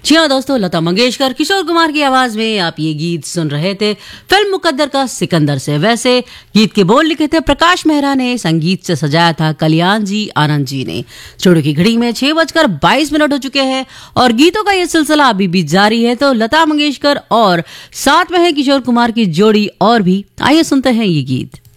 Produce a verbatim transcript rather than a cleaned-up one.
जी हाँ दोस्तों, लता मंगेशकर, किशोर कुमार की आवाज में आप ये गीत सुन रहे थे फिल्म मुकद्दर का सिकंदर से। वैसे गीत के बोल लिखे थे प्रकाश मेहरा ने, संगीत से सजाया था कल्याण जी आनंद जी ने। स्टूडियो की घड़ी में छह बजकर बाईस मिनट हो चुके हैं और गीतों का ये सिलसिला अभी भी जारी है। तो लता मंगेशकर और साथ में है किशोर कुमार की जोड़ी और भी, आइए सुनते हैं ये गीत।